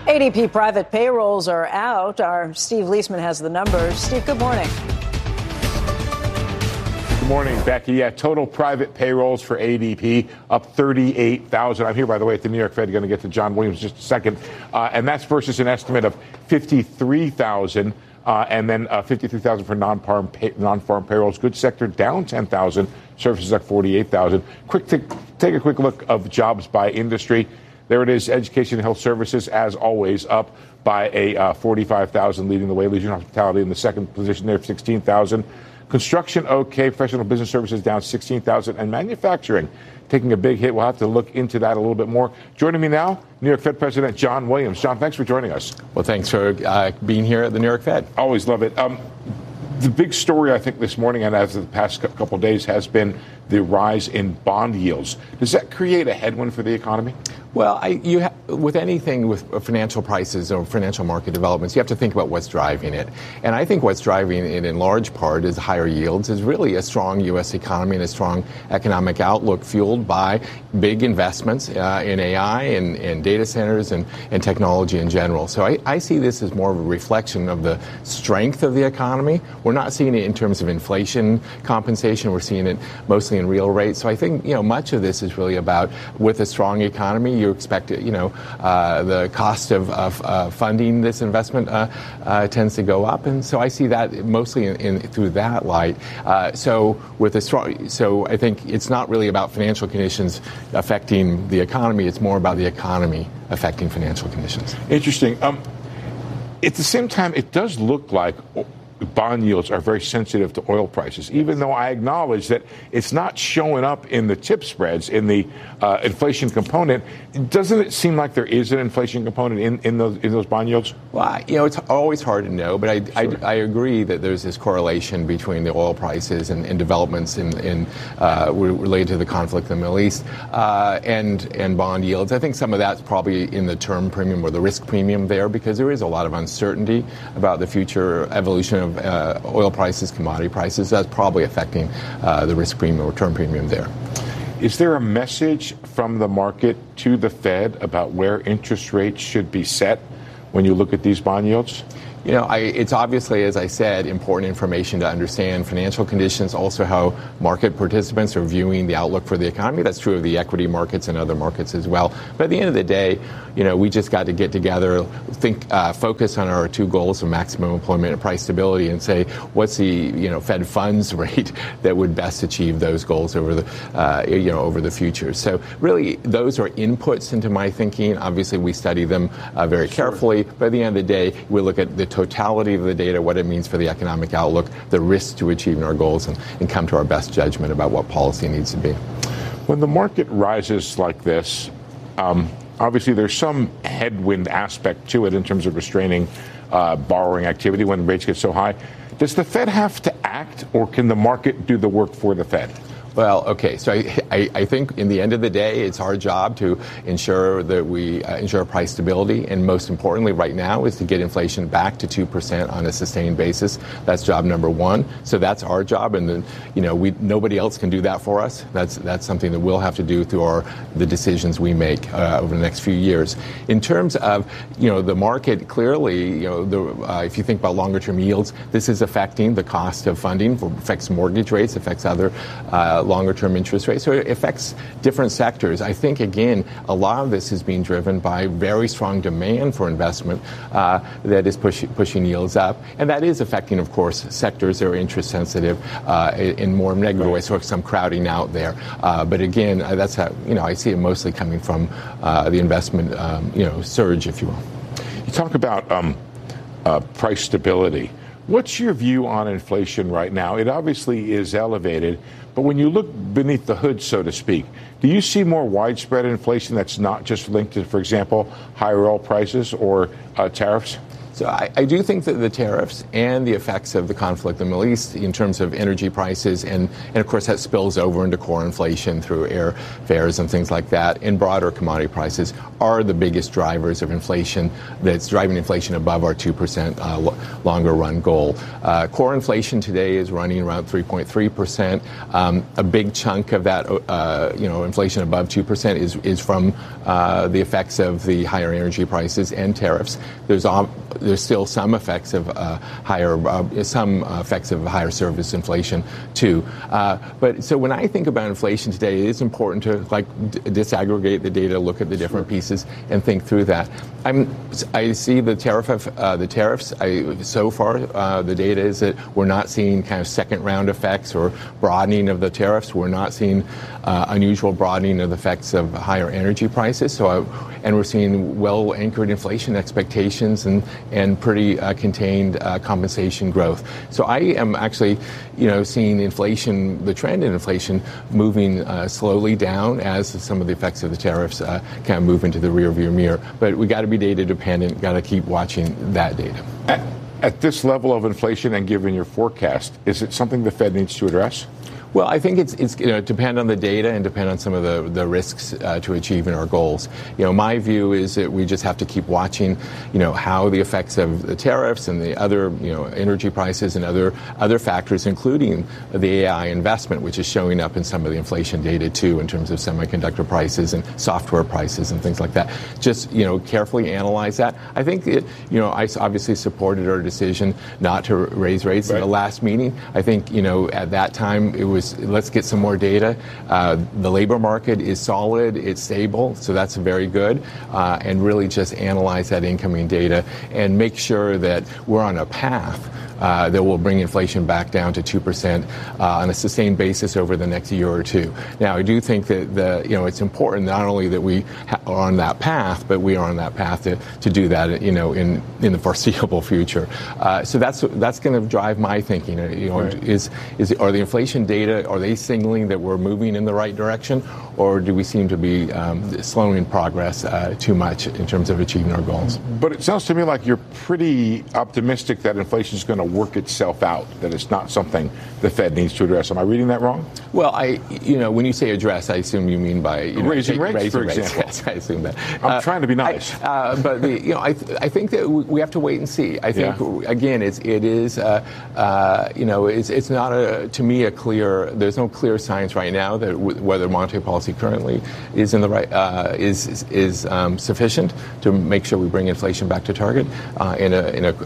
ADP private payrolls are out. Our Steve Leisman has the numbers. Steve, good morning. Good morning, Becky. Yeah, total private payrolls for ADP up 38,000. I'm here, by the way, at the New York Fed. Going to get to John Williams in just a second. And that's versus an estimate of 53,000 and then 53,000 for non-farm payrolls. Goods sector down 10,000. Services up 48,000. Take a quick look of jobs by industry. There it is. Education and health services, as always, up by a 45,000, leading the way. Leisure and hospitality in the second position there, 16,000. Construction, okay. Professional business services down 16,000. And manufacturing taking a big hit. We'll have to look into that a little bit more. Joining me now, New York Fed President John Williams. John, thanks for joining us. Well, thanks for being here at the New York Fed. Always love it. The big story, I think, this morning and as of the past couple of days has been the rise in bond yields. Does that create a headwind for the economy? Well, with anything with financial prices or financial market developments, you have to think about what's driving it. And I think what's driving it in large part is higher yields, is really a strong U.S. economy and a strong economic outlook fueled by big investments in AI and data centers and technology in general. So I see this as more of a reflection of the strength of the economy. We're not seeing it in terms of inflation compensation. We're seeing it mostly in real rates. So I think, much of this is really about with a strong economy, you expect, the cost of funding this investment tends to go up, and so I see that mostly through that light. So I think it's not really about financial conditions affecting the economy; it's more about the economy affecting financial conditions. Interesting. At the same time, it does look like bond yields are very sensitive to oil prices, even though I acknowledge that it's not showing up in the tip spreads, in the inflation component. Doesn't it seem like there is an inflation component in those bond yields? Well, it's always hard to know, but I agree that there's this correlation between the oil prices and developments related to the conflict in the Middle East and bond yields. I think some of that's probably in the term premium or the risk premium there, because there is a lot of uncertainty about the future evolution of oil prices, commodity prices. That's probably affecting the risk premium or term premium there. Is there a message from the market to the Fed about where interest rates should be set when you look at these bond yields? It's obviously, as I said, important information to understand financial conditions, also how market participants are viewing the outlook for the economy. That's true of the equity markets and other markets as well. But at the end of the day, we just got to get together, focus on our two goals of maximum employment and price stability, and say what's the Fed funds rate that would best achieve those goals over the future. So really, those are inputs into my thinking. Obviously, we study them very carefully. But at the end of the day, we look at the totality of the data, what it means for the economic outlook, the risks to achieving our goals, and come to our best judgment about what policy needs to be. When the market rises like this, obviously there's some headwind aspect to it in terms of restraining borrowing activity when rates get so high. Does the Fed have to act, or can the market do the work for the Fed? Well, okay. So I think in the end of the day, it's our job to ensure that we ensure price stability. And most importantly right now is to get inflation back to 2% on a sustained basis. That's job number one. So that's our job. And then, nobody else can do that for us. That's something that we'll have to do through the decisions we make over the next few years. In terms of, the market, clearly, if you think about longer term yields, this is affecting the cost of funding, affects mortgage rates, affects other longer-term interest rates. So it affects different sectors. I think, again, a lot of this is being driven by very strong demand for investment that is pushing yields up. And that is affecting, of course, sectors that are interest-sensitive in more negative ways, so some crowding out there. But again, that's how, I see it mostly coming from the investment, surge, if you will. You talk about price stability. What's your view on inflation right now? It obviously is elevated, but when you look beneath the hood, so to speak, do you see more widespread inflation that's not just linked to, for example, higher oil prices or tariffs? So I do think that the tariffs and the effects of the conflict in the Middle East in terms of energy prices, and of course that spills over into core inflation through airfares and things like that, and broader commodity prices are the biggest drivers of inflation that's driving inflation above our 2% longer run goal. Core inflation today is running around 3.3%. A big chunk of that, inflation above 2% is from the effects of the higher energy prices and tariffs. There's still some effects of higher service inflation too. But so when I think about inflation today, it is important to disaggregate the data, look at the different pieces, and think through that. I see the tariffs. So far, the data is that we're not seeing kind of second round effects or broadening of the tariffs. We're not seeing unusual broadening of the effects of higher energy prices. And we're seeing well anchored inflation expectations and pretty contained compensation growth. So I am actually, seeing inflation, the trend in inflation moving slowly down as some of the effects of the tariffs kind of move into the rearview mirror. But we got to be data dependent, got to keep watching that data. At this level of inflation and given your forecast, is it something the Fed needs to address? Well, I think it's depend on the data and depend on some of the risks to achieving our goals. My view is that we just have to keep watching, how the effects of the tariffs and the other, energy prices and other factors, including the AI investment, which is showing up in some of the inflation data too, in terms of semiconductor prices and software prices and things like that. Just carefully analyze that. I think I obviously supported our decision not to raise rates in the last meeting. I think at that time it was, let's get some more data. The labor market is solid, it's stable, so that's very good. And really just analyze that incoming data and make sure that we're on a path that will bring inflation back down to 2% on a sustained basis over the next year or two. Now, I do think that it's important not only that we are on that path, but we are on that path to do that, in the foreseeable future. So that's going to drive my thinking. Are the inflation data, are they signaling that we're moving in the right direction, or do we seem to be slowing progress too much in terms of achieving our goals? But it sounds to me like you're pretty optimistic that inflation is going to work itself out, that it's not something the Fed needs to address. Am I reading that wrong? Well, when you say address, I assume you mean by raising rates, for example. Yes, I assume that. I'm trying to be nice. But I think that we have to wait and see. I think again, it's not to me a clear. There's no clear science right now that whether monetary policy currently is in the right is sufficient to make sure we bring inflation back to target in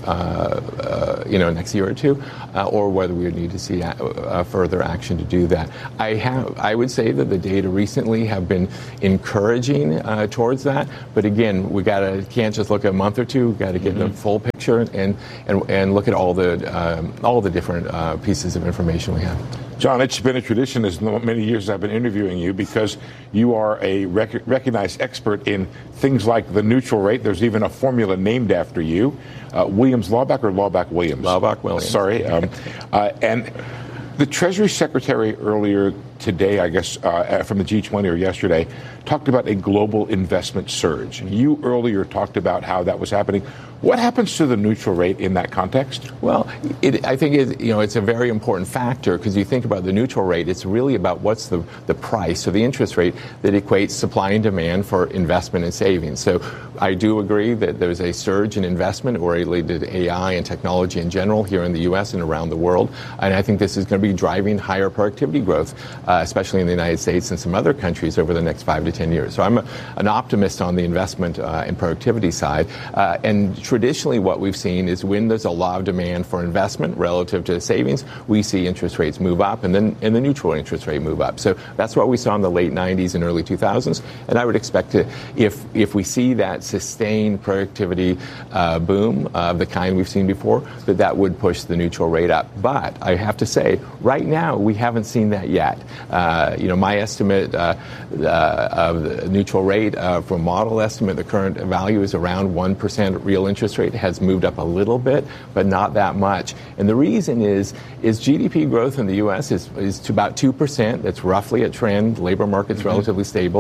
a next year or two, or whether we would need to see further action to do that. I would say that the data recently have been encouraging towards that, but again, can't just look at a month or two. We got to get the full picture and look at all the different pieces of information we have. John, it's been a tradition as many years I've been interviewing you because you are a recognized expert in things like the neutral rate. There's even a formula named after you. Williams-Laubach or Laubach-Williams? Laubach-Williams. Sorry. And the Treasury Secretary earlier today, I guess, from the G20 or yesterday, talked about a global investment surge. You earlier talked about how that was happening. What happens to the neutral rate in that context? Well, I think it's a very important factor because you think about the neutral rate, it's really about what's the price or the interest rate that equates supply and demand for investment and savings. So I do agree that there's a surge in investment related to AI and technology in general here in the U.S. and around the world. And I think this is going to be driving higher productivity growth, especially in the United States and some other countries over the next 5 to 10 years. So I'm an optimist on the investment and productivity side. And traditionally what we've seen is when there's a lot of demand for investment relative to savings, we see interest rates move up and then the neutral interest rate move up. So that's what we saw in the late 90s and early 2000s. And I would expect if we see that sustained productivity boom of the kind we've seen before, that would push the neutral rate up. But I have to say, right now, we haven't seen that yet. My estimate of the neutral rate from model estimate, the current value is around 1% real interest rate. It has moved up a little bit, but not that much. And the reason is GDP growth in the U.S. is to about 2%. That's roughly a trend. Labor market's relatively stable.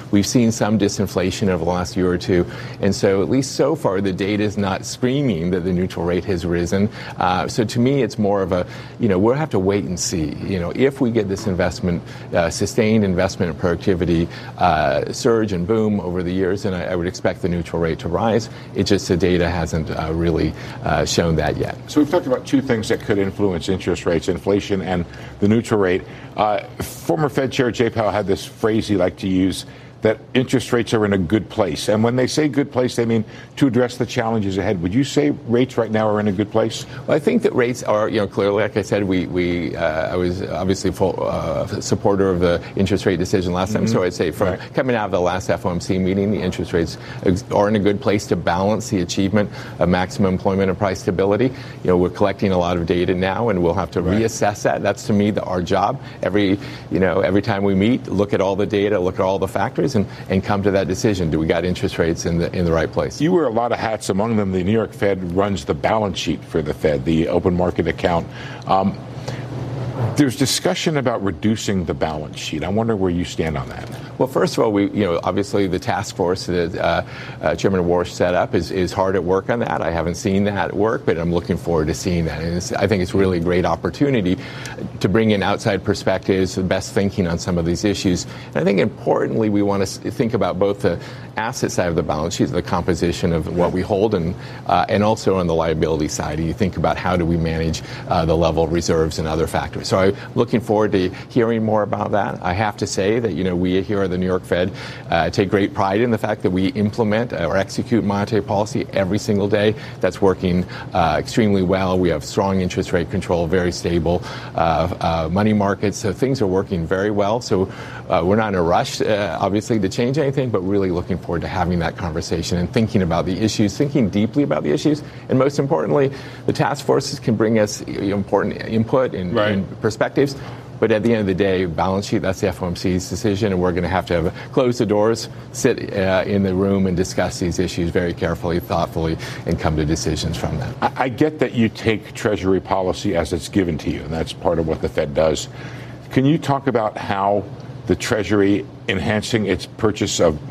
We've seen some disinflation over the last year or two. And so at least so far, the data is not screaming that the neutral rate has risen. So to me, it's more of a, we'll have to wait and see. If we get this sustained investment and productivity surge and boom over the years, then I would expect the neutral rate to rise. It's just the data hasn't really shown that yet. So we've talked about two things that could influence interest rates, inflation and the neutral rate. Former Fed Chair Jay Powell had this phrase he liked to use, that interest rates are in a good place. And when they say good place, they mean to address the challenges ahead. Would you say rates right now are in a good place? Well, I think that rates are, clearly, like I said, I was obviously full supporter of the interest rate decision last time. So I'd say coming out of the last FOMC meeting, the interest rates are in a good place to balance the achievement of maximum employment and price stability. We're collecting a lot of data now, and we'll have to reassess that. That's, to me, our job. Every time we meet, look at all the data, look at all the factors, and come to that decision. Do we got interest rates in the right place? You wear a lot of hats. Among them, the New York Fed runs the balance sheet for the Fed, the open market account. There's discussion about reducing the balance sheet. I wonder where you stand on that. Well, first of all, obviously the task force that Chairman Warsh set up is hard at work on that. I haven't seen that work, but I'm looking forward to seeing that. And I think it's really a great opportunity to bring in outside perspectives, the best thinking on some of these issues. And I think importantly, we want to think about both the asset side of the balance sheet, the composition of what we hold, and also on the liability side. And you think about how do we manage the level of reserves and other factors. So I'm looking forward to hearing more about that. I have to say that, we here at the New York Fed take great pride in the fact that we implement or execute monetary policy every single day. That's working extremely well. We have strong interest rate control, very stable money markets. So things are working very well. So we're not in a rush, obviously, to change anything, but really looking forward to having that conversation and thinking about the issues, thinking deeply about the issues. And most importantly, the task forces can bring us important input and perspectives. But at the end of the day, balance sheet, that's the FOMC's decision, and we're going to have close the doors, sit in the room and discuss these issues very carefully, thoughtfully, and come to decisions from that. I get that you take Treasury policy as it's given to you, and that's part of what the Fed does. Can you talk about how the Treasury enhancing its purchase of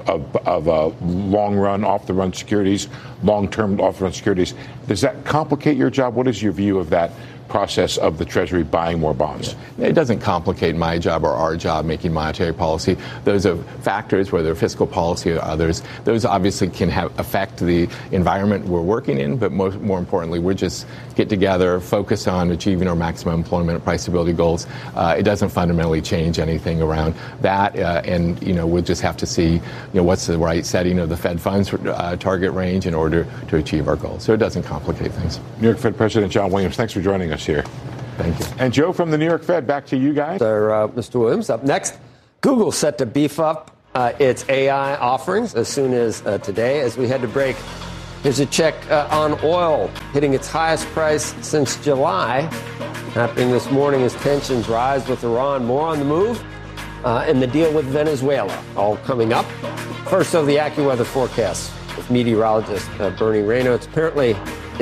long-run, off-the-run securities, long-term off-the-run securities, does that complicate your job? What is your view of that process of the Treasury buying more bonds? It doesn't complicate my job or our job making monetary policy. Those are factors, whether fiscal policy or others. Those obviously can affect the environment we're working in, but more importantly, we just get together, focus on achieving our maximum employment and price stability goals. It doesn't fundamentally change anything around that, and we'll just have to see what's the right setting of the Fed funds target range in order to achieve our goals. So it doesn't complicate things. New York Fed President John Williams, thanks for joining us here. Thank you. And Joe from the New York Fed, back to you guys. Mr. Williams, up next. Google set to beef up its AI offerings as soon as today. As we head to break, here's a check on oil hitting its highest price since July. Happening this morning as tensions rise with Iran. More on the move and the deal with Venezuela. All coming up. First, the AccuWeather forecast with meteorologist Bernie Rayno. It's apparently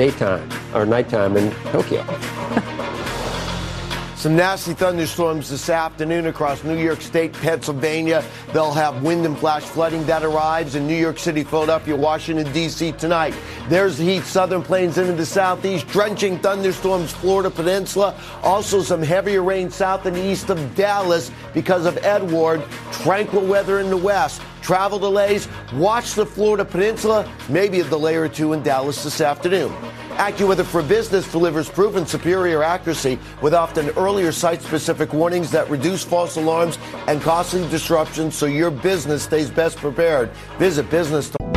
nighttime in Tokyo. Some nasty thunderstorms this afternoon across New York State, Pennsylvania. They'll have wind and flash flooding that arrives in New York City, Philadelphia, Washington, D.C. tonight. There's the heat, southern plains into the southeast, drenching thunderstorms, Florida Peninsula. Also some heavier rain south and east of Dallas because of Edward. Tranquil weather in the west. Travel delays. Watch the Florida Peninsula. Maybe a delay or two in Dallas this afternoon. AccuWeather for Business delivers proven superior accuracy with often earlier site-specific warnings that reduce false alarms and costly disruptions so your business stays best prepared. Visit business.